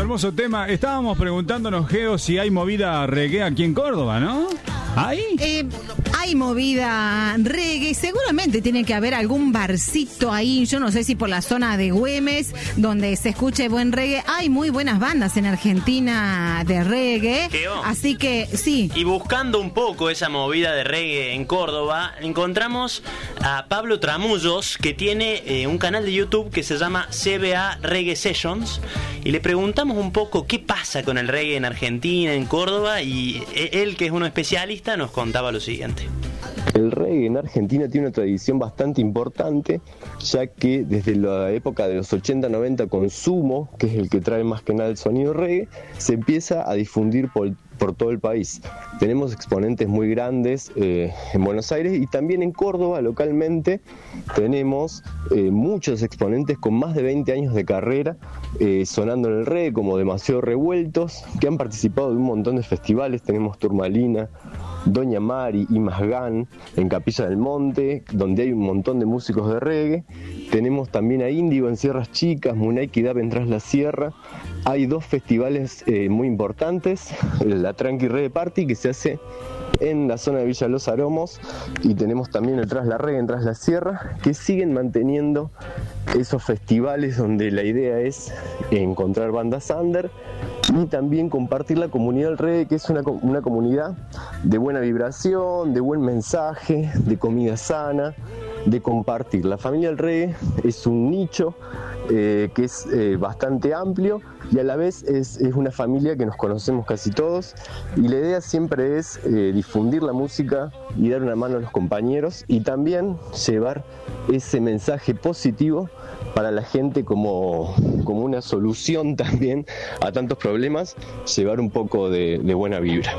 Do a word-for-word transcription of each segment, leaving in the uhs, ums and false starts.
hermoso tema. Estábamos preguntándonos, Geo, si hay movida reggae aquí en Córdoba, ¿no? ¿Hay? Eh, hay movida reggae, seguramente tiene que haber algún barcito ahí, yo no sé si por la zona de Güemes, donde se escuche buen reggae. Hay muy buenas bandas en Argentina de reggae, Geo. Así que sí. Y buscando un poco esa movida de reggae en Córdoba, encontramos a Pablo Tramullos, que tiene eh, un canal de YouTube que se llama C B A Reggae Sessions, y le preguntamos un poco qué pasa con el reggae en Argentina, en Córdoba, y él, que es un especialista, nos contaba lo siguiente. El reggae en Argentina tiene una tradición bastante importante, ya que desde la época de los ochenta noventa con Sumo, que es el que trae más que nada el sonido reggae, se empieza a difundir por, por todo el país. Tenemos exponentes muy grandes eh, en Buenos Aires, y también en Córdoba localmente tenemos eh, muchos exponentes con más de veinte años de carrera eh, sonando en el reggae, como Demasiado Revueltos, que han participado de un montón de festivales. Tenemos Turmalina, Doña Mari y Masgán en Capilla del Monte, donde hay un montón de músicos de reggae. Tenemos también a Índigo en Sierras Chicas, Munay Dab en Tras la Sierra. Hay dos festivales eh, muy importantes, la Tranqui Reggae Party, que se hace en la zona de Villa Los Aromos, y tenemos también el Tras la Reggae en Tras la Sierra, que siguen manteniendo esos festivales donde la idea es encontrar bandas under y también compartir la comunidad del reggae, que es una, una comunidad de buena vibración, de buen mensaje, de comida sana, de compartir. La familia del reggae es un nicho eh, que es eh, bastante amplio, y a la vez es, es una familia que nos conocemos casi todos, y la idea siempre es eh, difundir la música y dar una mano a los compañeros, y también llevar ese mensaje positivo para la gente como, como una solución también a tantos problemas, llevar un poco de, de buena vibra.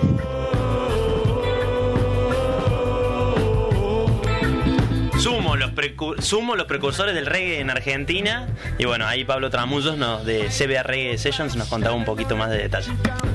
Sumo los, precu- Sumo, los precursores del reggae en Argentina. Y bueno, ahí Pablo Tramullos no, de C B A Reggae Sessions nos contaba un poquito más de detalle.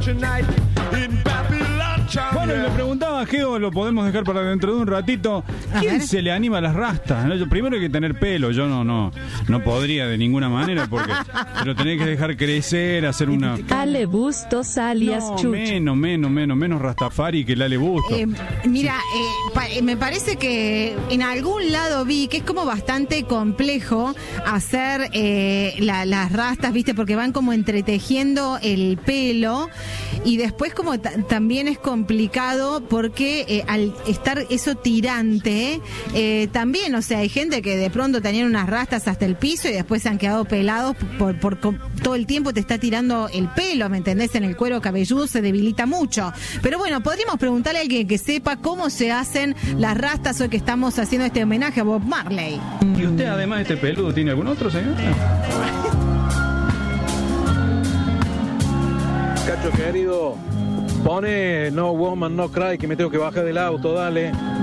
Bueno, y le preguntaba a Geo, lo podemos dejar para dentro de un ratito, ¿quién se le anima a las rastas? ¿No? Yo, primero hay que tener pelo, yo no no no podría de ninguna manera, porque pero tenés que dejar crecer, hacer una... Ale Bustos alias no, Chucho. menos, menos, menos, menos Rastafari que el Ale Bustos. Eh, mira, eh, pa- me parece que en algún lado vi que es como bastante complejo hacer eh, la- las rastas, ¿viste? Porque van como entretejiendo el pelo, y después como ta- también es complicado porque eh, al estar eso tirante, eh, también, o sea, hay gente que de pronto tenían unas rastas hasta el piso y después se han quedado pelados por, por, por todo el tiempo te está tirando el pelo, ¿me entendés? En el cuero cabelludo se debilita mucho. Pero bueno, podríamos preguntarle a alguien que sepa cómo se hacen las rastas hoy que estamos haciendo este homenaje a Bob Marley. ¿Y usted, además de este peludo, tiene algún otro, señor? Cacho querido, pone No Woman No Cry, que me tengo que bajar del auto, dale.